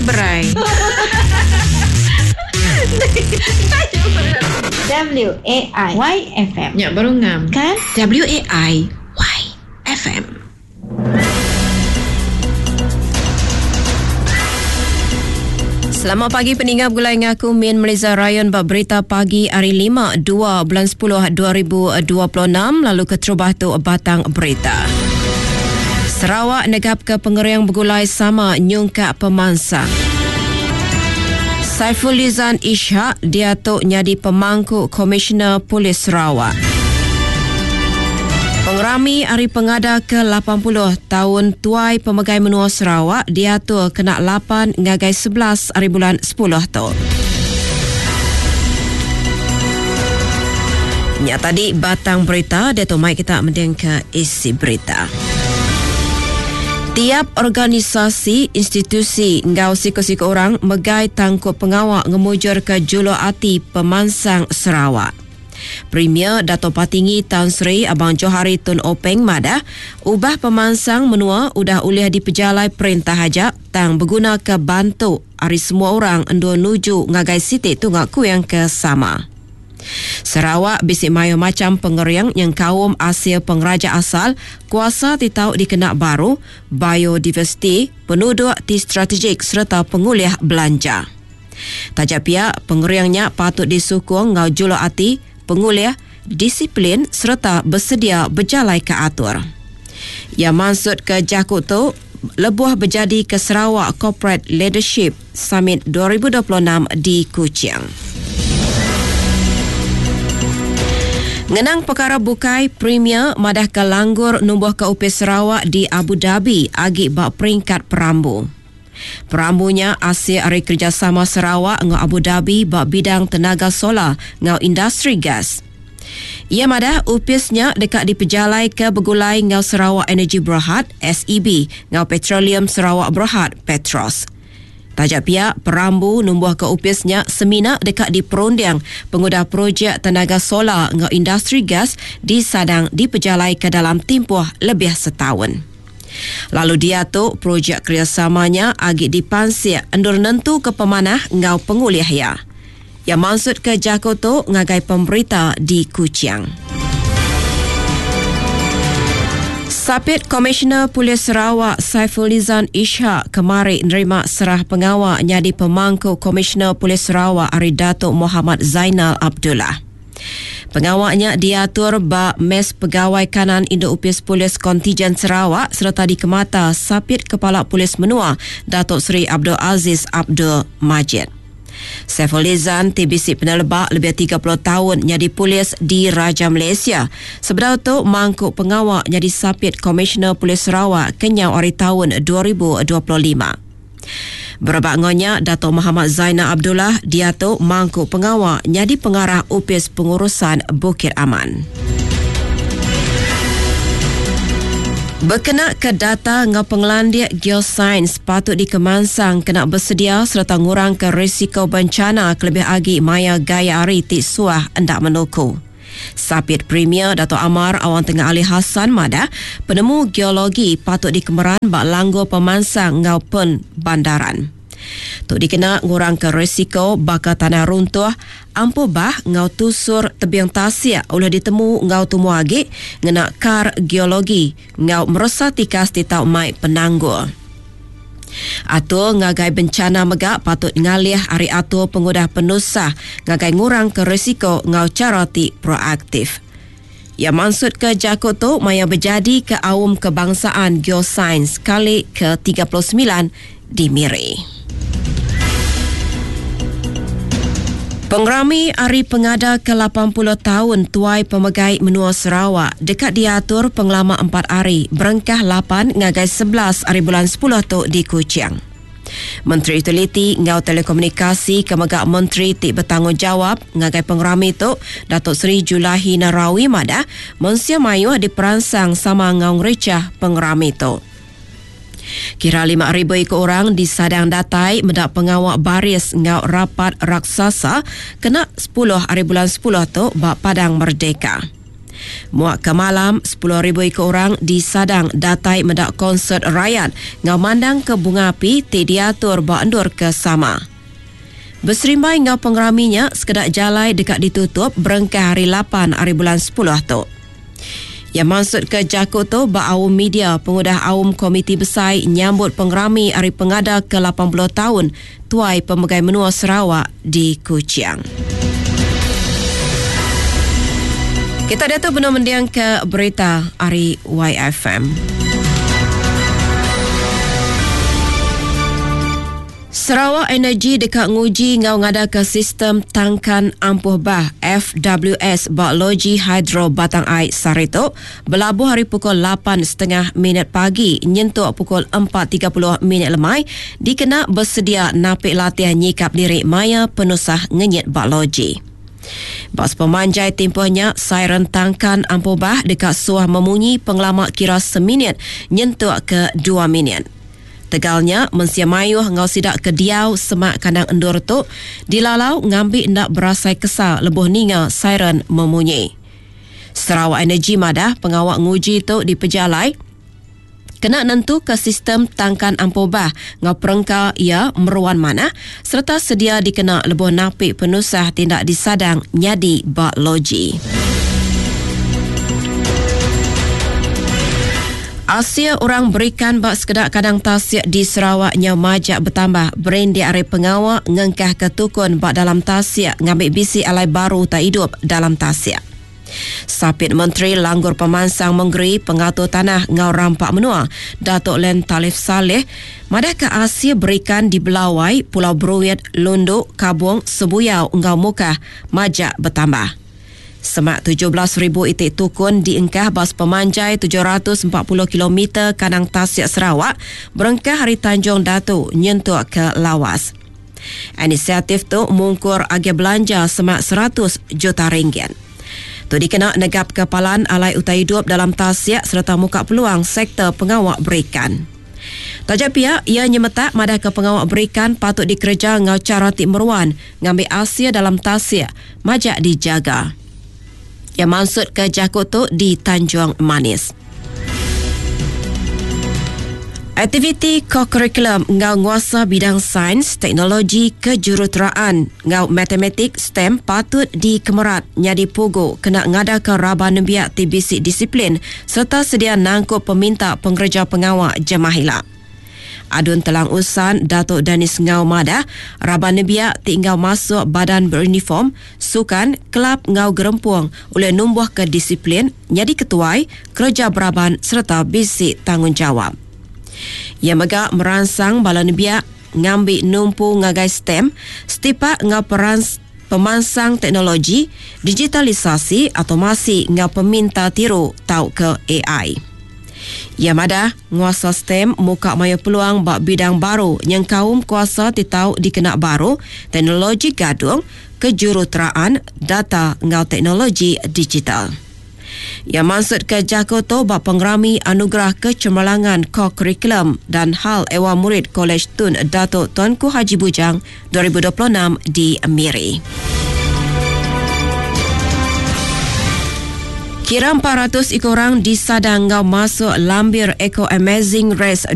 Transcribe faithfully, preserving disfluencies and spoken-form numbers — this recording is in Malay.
terberai. W A I Y F M. Ya, baru ngam. Kan? W A I Y F M. Selamat pagi pendengar Gulai Ngaku Min Malaysia Rayon bab berita pagi hari lima dua bulan sepuluh dua ribu dua puluh enam lalu ke terubah tu batang berita. Sarawak negap ke pengeriang bergulai sama nyungkak pemansang. Saifulizan Ishak diatuk jadi pemangku Komisioner Polis Sarawak. Pengerami Hari Pengada ke lapan puluh tahun Tuai Pemegai Menua Sarawak diatur kena lapan ngagai sebelas hari bulan sepuluh tu. Nya tadi batang berita, Dato' Mai kita mendeng ke isi berita. Tiap organisasi, institusi, ngau siko-siko orang megai tangkup pengawak ngemujur ke juluh ati pemansang Sarawak. Premier Dato' Patinggi Tan Sri Abang Johari Tun Openg Madah ubah pemansang menua udah ulih dipejalai perintah hajak tang berguna ke bantu hari semua orang endo nuju ngagai siti tu ngaku yang ke sama. Sarawak bisik mayo macam pengeriang yang kaum Asia pengraja asal kuasa titau dikenak baru, biodiversiti, penduduk ti strategik serta penguliah belanja. Tajak pihak pengeriangnya patut disukung ngau juluh ati penguliah, disiplin serta bersedia berjalai ke atur. Yang maksud ke jakut tu lebuh berjadi ke Sarawak Corporate Leadership Summit dua ribu dua puluh enam di Kuching. Ngenang perkara bukai Premier madah ke langgur numbuh ke U P Sarawak di Abu Dhabi agi bak peringkat perambu. Perambunya Asia Hari Kerjasama Sarawak ngau Abu Dhabi bak bidang tenaga solar ngau industri gas. Ia madah U P S-nya dekat dipejalai ke bergulai ngau Sarawak Energy Berhad S E B ngau Petroleum Sarawak Berhad Petros. Tajak pihak perambu numbuh ke U P S-nya seminar dekat di perundiang pengudah projek tenaga solar ngau industri gas di Sadang dipejalai ke dalam tempoh lebih setahun. Lalu dia tu projek kerjasamanya agi dipansir endur nentu ke pemanah ngau penguliah ya. Yang maksud ke jako tu ngagai pemberita di Kuching. Sapit Komisioner Polis Sarawak Saifulizan Ishak kemari nerima serah pengawal jadi pemangku Komisioner Polis Sarawak Ari Datuk Muhammad Zainal Abdullah. Pengawaknya diatur bak Mes Pegawai Kanan Indo U P S Polis Kontijen Sarawak serta dikemata Sapit Kepala Polis Menua Datuk Seri Abdul Aziz Abdul Majid. Saifulizan tibisi penelebak lebih tiga puluh tahun jadi polis di Raja Malaysia. Sebelum itu mangkuk pengawak jadi Sapit Komisioner Polis Sarawak kenyau hari tahun dua ribu dua puluh lima. Berbakngonya Datuk Muhammad Zainal Abdullah diatuk mangkuk pengawal jadi pengarah U P S Pengurusan Bukit Aman. Berkenaan ke data ngau pengelandiak geosains patut dikemansang kena bersedia serta ngurang ke risiko bencana kelebih agi maya gaya ari ti suah endak menuku. Sapit Premier Dato' Amar Awang Tengah Ali Hassan Madah penemu geologi patut dikemeran bak langgur pemansang ngau pen bandaran. Tuk dikena ngurang ke risiko bakal tanah runtuh ampuh bah ngau tusur tebing tasik ulah ditemu ngau tumu agi ngena kar geologi ngau merosa tikas titau mai penanggur. Atur ngagai bencana megak patut ngalih hari atur pengudah penusah ngagai ngurang ke risiko ngau cara ti proaktif. Yang maksud ke jakut tu maya berjadi ke awam kebangsaan geosains kali ke tiga puluh sembilan di Miri. Pengerami Hari Pengada ke lapan puluh tahun Tuai Pemegai Menua Sarawak dekat diatur pengelama empat hari berengkah lapan ngagai sebelas hari bulan sepuluh tu di Kuching. Menteri Utiliti ngau Telekomunikasi Kemegak Menteri Ti Bertanggungjawab ngagai pengerami tu Datuk Seri Julahi Narawi Madah mensia mayu diperansang sama ngau recah pengerami tu. Kira lima ribu ekor orang di Sadang Datai mendak pengawak baris ngau rapat raksasa kena sepuluh hari bulan sepuluh tu bak Padang Merdeka. Muak ke malam, sepuluh ribu ikut orang di Sadang datai mendak konsert rakyat ngau mandang ke bunga api ti diatur ba endur ke sama. Berserimbai ngau pengeraminya sekedak jalai dekat ditutup berengkah hari lapan hari bulan sepuluh tu. Yang maksud ke Jakut tu ba awam media pengudah awam Komiti Besar nyambut pengerami hari pengada ke lapan puluh tahun Tuai Pemegai Menua Sarawak di Kuching. Kita datang benar mendiang ke berita hari Y F M. Sarawak Energy dekat nguji ngau ngada ke sistem tangkan ampuh bah F W S bak loji hidro batang air Sarito berlabuh hari pukul lapan tiga puluh minit pagi nyentuk pukul empat tiga puluh minit lemai dikena bersedia napik latihan nyikap diri maya penusah ngenyit bak loji. Bas pemanjai timpuhnya siren tangkan ampuh bah dekat suah memunyi pengelama kira seminit nyentuk ke dua minit. Tegalnya, mensia mayuh ngau sidak ke diau semak kandang endur tu, dilalau ngambil ndak berasai kesal lebuh ninga siren memunyi. Sarawak Energy madah pengawak nguji tu di pejalai, kena nentu ke sistem tangkan ampuh bah ngau perengkau ia meruan mana, serta sedia dikena lebuh napik penusah tindak disadang nyadi bak loji. Asia orang berikan bak sekedak kadang tasik di Sarawaknya majak bertambah brain di area pengawak ngengkah ketukun bak dalam tasik ngambil bisi alai baru tak hidup dalam tasik. Sapit Menteri Langgur Pemansang Menggeri Pengatur Tanah ngau rampak menua Datuk Len Talif Saleh madah ke Asia berikan di Belawai, Pulau Bruit, Lunduk, Kabung, Sebuyau ngau Mukah majak bertambah. Semak tujuh belas ribu itik tukun diengkah bas pemanjai tujuh ratus empat puluh kilometer Kanang Tasik Sarawak berengkah hari Tanjung Datu nyentuk ke lawas. Inisiatif tu mungkur agi belanja semak seratus juta ringgit. Tu dikena negap kepalan alai utai hidup dalam Tasik serta muka peluang sektor pengawak berikan. Tajak pihak, ia nyemetak madah ke pengawak berikan patut dikerja ngau cara tik meruan ngambil Asia dalam Tasik majak dijaga. Yang maksud ke Jakut tu di Tanjung Manis. Aktiviti co-curriculum ngau nguasa bidang sains, teknologi, kejuruteraan ngau matematik STEM patut dikemerat nyadi pugu kena ngadakan raban biak ti bisik disiplin serta sedia nangkup peminta pengerja pengawak jemahilah. Adun telang usan Datuk Danis Ngau Madah, raban nebiak tinggal masuk badan beruniform, sukan, kelab Ngau Gerempuang oleh numbuh ke disiplin, nyadi ketuai, kerja beraban serta bisik tanggungjawab. Ia megak merangsang bala nebiak ngambil numpu ngagai STEM, setipak ngau perans pemansang teknologi, digitalisasi atau masih ngau peminta tiru tau ke A I. Ia madah nguasa STEM muka maya peluang bak bidang baru yang kaum kuasa titau dikena baru, teknologi gadung, kejuruteraan, data ngau teknologi digital. Ia maksud ke Jakarta bak pengerami anugerah kecemerlangan co-curriculum dan hal ewa murid Kolej Tun Datuk Tuanku Haji Bujang dua ribu dua puluh enam di Miri. Kira empat ratus ikut orang di Sadang ngau masuk lambir Eco Amazing Race